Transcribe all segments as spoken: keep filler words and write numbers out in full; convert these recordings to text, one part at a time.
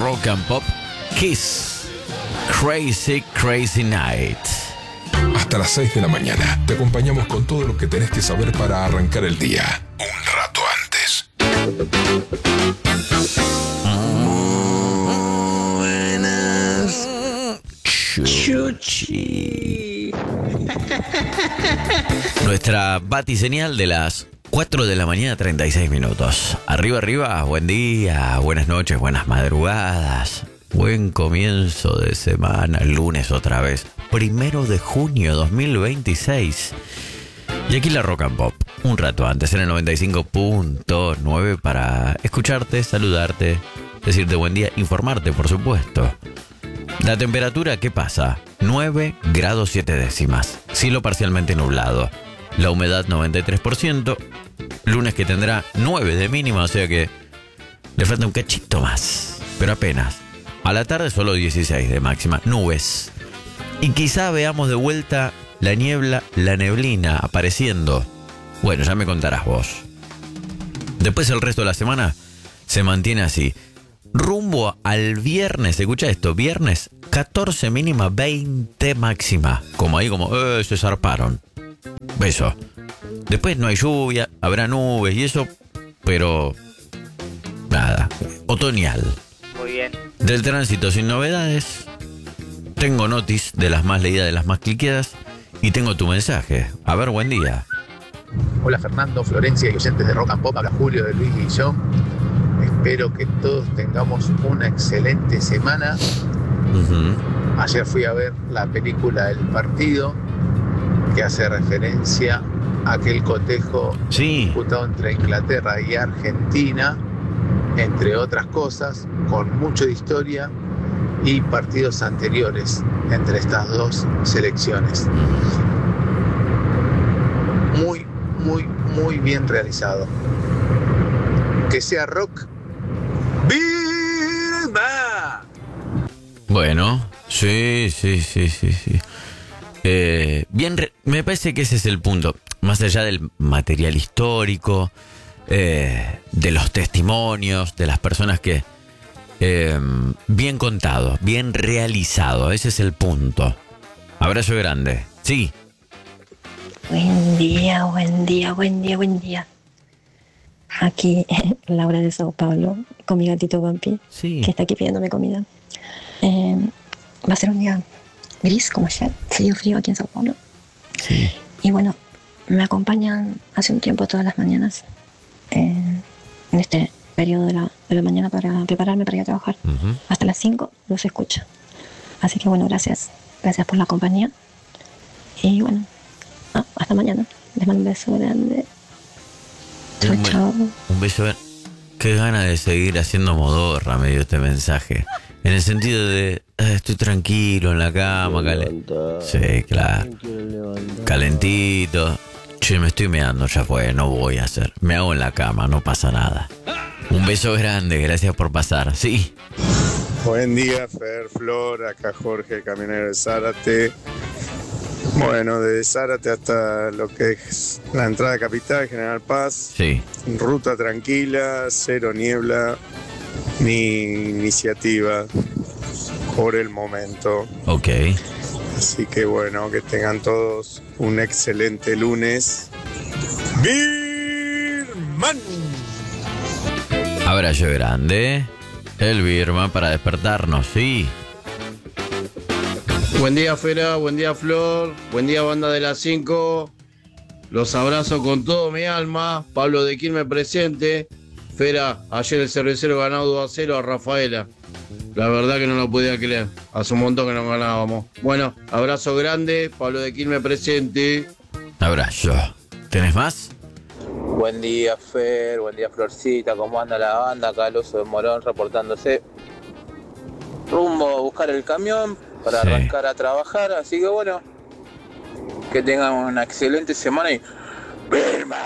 Rock and Pop, Kiss, Crazy Crazy Night. Hasta las seis de la mañana te acompañamos con todo lo que tenés que saber para arrancar el día un rato antes. Buenas. Chuchi. Nuestra batiseñal de las cuatro de la mañana, treinta y seis minutos. Arriba, arriba, buen día, buenas noches, buenas madrugadas. Buen comienzo de semana, lunes otra vez. Primero de junio dos mil veintiséis. Y aquí la Rock and Pop, un rato antes en el noventa y cinco punto nueve para escucharte, saludarte, decirte buen día, informarte, por supuesto. La temperatura, ¿qué pasa? nueve grados siete décimas. Cielo parcialmente nublado. La humedad noventa y tres por ciento. Lunes que tendrá nueve de mínima, o sea que le falta un cachito más, pero apenas. A la tarde solo dieciséis de máxima. Nubes. Y quizá veamos de vuelta la niebla, la neblina apareciendo. Bueno, ya me contarás vos. Después el resto de la semana se mantiene así. Rumbo al viernes, escucha esto, viernes catorce mínima, veinte máxima. Como ahí como, eh, se zarparon. Beso. Después no hay lluvia, habrá nubes y eso, pero nada, otoñal. Muy bien. Del tránsito sin novedades. Tengo notis de las más leídas, de las más cliqueadas. Y tengo tu mensaje. A ver, buen día. Hola Fernando, Florencia y oyentes de Rock and Pop, habla Julio de Luis Guillón. Espero que todos tengamos una excelente semana. Uh-huh. Ayer fui a ver la película El Partido, que hace referencia a aquel cotejo sí. disputado entre Inglaterra y Argentina, entre otras cosas, con mucho de historia y partidos anteriores entre estas dos selecciones. Muy, muy, muy bien realizado. Que sea rock. ¡Vilma! Bueno, sí, sí, sí, sí, sí. Eh, bien, re- me parece que ese es el punto. Más allá del material histórico, eh, de los testimonios, de las personas que... Eh, bien contado, bien realizado. Ese es el punto. Abrazo grande. Sí. Buen día, buen día, buen día, buen día. Aquí Laura de Sao Paulo con mi gatito Vampi, sí. que está aquí pidiéndome comida. Eh, va a ser un día gris como ayer, frío, frío aquí en Sao Paulo. Sí. Y bueno, me acompañan hace un tiempo todas las mañanas eh, en este periodo de la, de la mañana para prepararme para ir a trabajar. Uh-huh. Hasta las cinco los escucho. Así que bueno, gracias. Gracias por la compañía. Y bueno, ah, hasta mañana. Les mando un beso grande. Chao, Un, be- chao. un beso. Qué gana de seguir haciendo modorra, me dio este mensaje. En el sentido de, eh, estoy tranquilo en la cama. Calen- sí, claro. Calentito. Che, me estoy meando, ya fue, no voy a hacer. Me hago en la cama, no pasa nada. Un beso grande, gracias por pasar. Sí. Buen día, Fer, Flor, acá Jorge, el camionero de Zárate. Bueno, desde Zárate hasta lo que es la entrada de Capital, General Paz. Sí. Ruta tranquila, cero niebla, ni iniciativa por el momento. Ok. Así que bueno, que tengan todos un excelente lunes. ¡Birman! Abrazo grande. El Birma para despertarnos, sí. Buen día, Fera, buen día, Flor, buen día, banda de las cinco. Los abrazo con todo mi alma. Pablo de Quilmes presente. Fera, ayer el cervecero ganó dos a cero a Rafaela. La verdad que no lo podía creer. Hace un montón que no ganábamos. Bueno, abrazo grande, Pablo de Quilmes presente. Abrazo. ¿Tenés más? Buen día, Fer, buen día, Florcita, ¿cómo anda la banda? Acá el Oso de Morón reportándose. Rumbo a buscar el camión para sí. arrancar a trabajar, así que bueno, que tengan una excelente semana y... ¡Birman!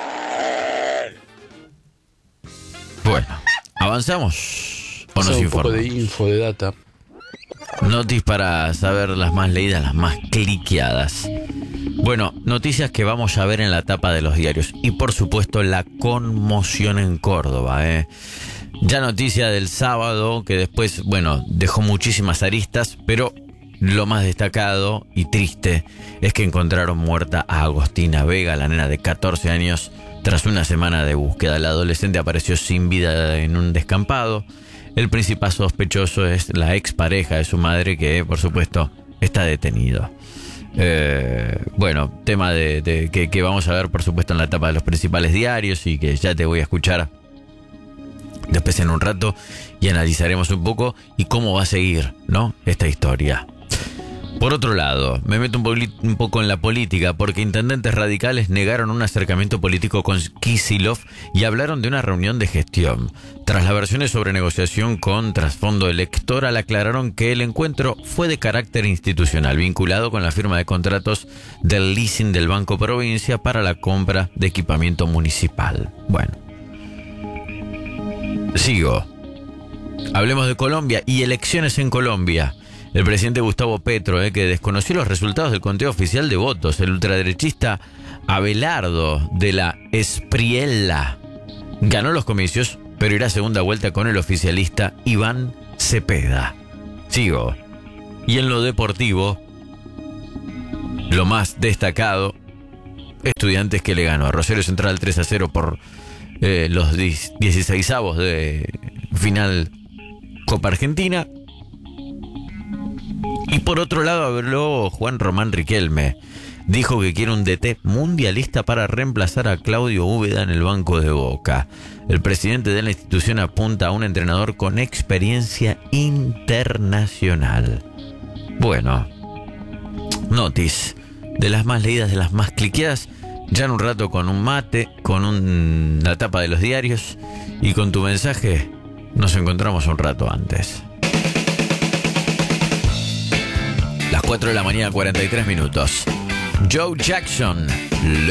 Bueno, ¿avanzamos o nos un informamos? poco de info, de data. Notis para saber las más leídas, las más cliqueadas. Bueno, noticias que vamos a ver en la tapa de los diarios. Y por supuesto la conmoción en Córdoba, ¿eh? Ya noticia del sábado, que después, bueno, dejó muchísimas aristas, pero lo más destacado y triste es que encontraron muerta a Agostina Vega, la nena de catorce años, tras una semana de búsqueda. La adolescente apareció sin vida en un descampado. El principal sospechoso es la expareja de su madre, que por supuesto está detenido. Eh, bueno, tema de, de que, que vamos a ver por supuesto en la etapa de los principales diarios y que ya te voy a escuchar después en un rato y analizaremos un poco y cómo va a seguir, ¿no?, esta historia. Por otro lado, me meto un, poli- un poco en la política porque intendentes radicales negaron un acercamiento político con Kicillof y hablaron de una reunión de gestión. Tras las versiones sobre negociación con trasfondo electoral, aclararon que el encuentro fue de carácter institucional, vinculado con la firma de contratos del leasing del Banco Provincia para la compra de equipamiento municipal. Bueno, sigo. Hablemos de Colombia y elecciones en Colombia. El presidente Gustavo Petro, eh, que desconoció los resultados del conteo oficial de votos. El ultraderechista Abelardo de la Espriella ganó los comicios, pero irá a segunda vuelta con el oficialista Iván Cepeda. Sigo. Y en lo deportivo, lo más destacado, Estudiantes que le ganó a Rosario Central tres a cero por eh, los dieciseisavos de final Copa Argentina. Y por otro lado habló Juan Román Riquelme. Dijo que quiere un D T mundialista para reemplazar a Claudio Úbeda en el banco de Boca. El presidente de la institución apunta a un entrenador con experiencia internacional. Bueno, notis de las más leídas, de las más cliqueadas. Ya en un rato con un mate, con un, la tapa de los diarios y con tu mensaje nos encontramos un rato antes. Las cuatro de la mañana, cuarenta y tres minutos. Joe Jackson.